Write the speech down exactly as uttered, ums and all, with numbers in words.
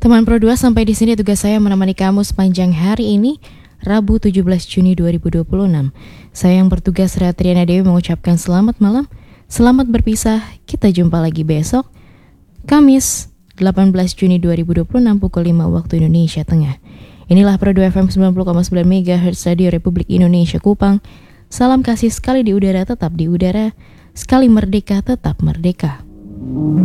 Teman Pro dua, sampai di sini tugas saya menemani kamu sepanjang hari ini, Rabu tujuh belas Juni dua ribu dua puluh enam. Saya yang bertugas, Ratriana Dewi, mengucapkan selamat malam, selamat berpisah, kita jumpa lagi besok, Kamis delapan belas Juni dua ribu dua puluh enam pukul lima waktu Indonesia Tengah. Inilah Pro dua F M sembilan puluh koma sembilan megahertz Radio Republik Indonesia Kupang. Salam kasih sekali di udara, tetap di udara, sekali merdeka, tetap merdeka.